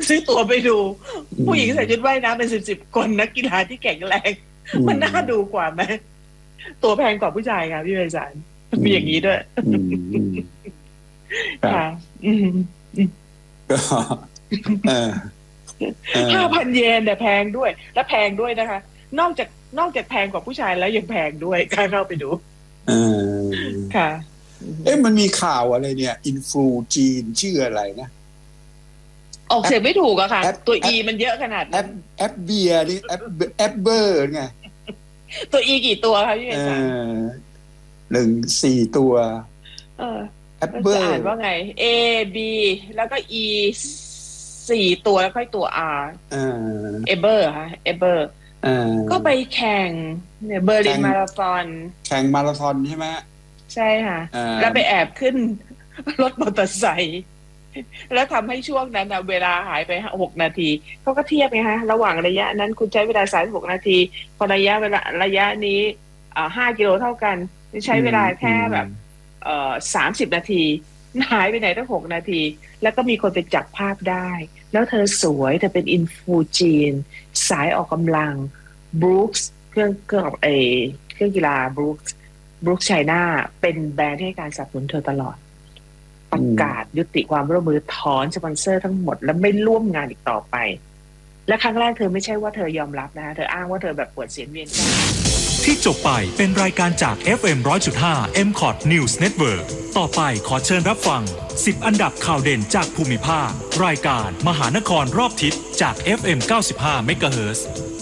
ซื้อตั๋วไปดูผู้หญิงใส่ชุดว่ายน้ำเป็นสิบคนนักกีฬาที่แข็งแรงมันน่าดูกว่าไหมตั๋วแพงกว่าผู้ชายค่ะพี่ไพศาลมีอย่างนี้ด้วยค่ะก็ 5,000 เยนแต่แพงด้วยและแพงด้วยนะคะนอกจากแพงกว่าผู้ชายแล้วยังแพงด้วยค่าเข้าไปดูค่ะมันมีข่าวอะไรเนี่ยอินฟลูจีนชื่ออะไรนะออกเสียงไม่ถูกอะค่ะตัวอีมันเยอะขนาดนั้นแอปเบียนี่แอปเบอร์ไงตัวอีกี่ตัวคะพี่เมย์ 4 ตัวแอปเบอร์อ่านว่าไง A B แล้วก็ E 4 ตัวแล้วค่อยตัว R เอเบอร์ค่ะเอเบอร์ก็ไปแข่งเนี่ยเบอร์ลินมาราธอนแข่งมาราธอนใช่ไหมใช่ค่ะแล้วไปแอบขึ้นรถมอเตอร์ไซค์แล้วทำให้ช่วงนั้นเวลาหายไป6 นาทีเขาก็เทียบไงฮะระหว่างระยะนั้นคุณใช้เวลา36 นาทีพอระยะนี้5 กิโลเท่ากันใช้เวลาแค่แบบ30 นาทีหายไปไหนตั้ง6 นาทีแล้วก็มีคนไปจับภาพได้แล้วเธอสวยเธอเป็นอินฟูจีนสายออกกำลังบรูคส์เครื่องกีฬาบรูคส์ไชน่าเป็นแบรนด์ที่ให้การสนับสนุนเธอตลอดประกาศยุติความร่วมมือถอนสปอนเซอร์ทั้งหมดและไม่ร่วมงานอีกต่อไปและครั้งแรกเธอไม่ใช่ว่าเธอยอมรับนะเธออ้างว่าเธอแบบปวดเสียนเวียนหัวที่จบไปเป็นรายการจาก FM 100.5 MCOT News Network ต่อไปขอเชิญรับฟัง10 อันดับข่าวเด่นจากภูมิภาครายการมหานครรอบทิศจาก FM 95 MHz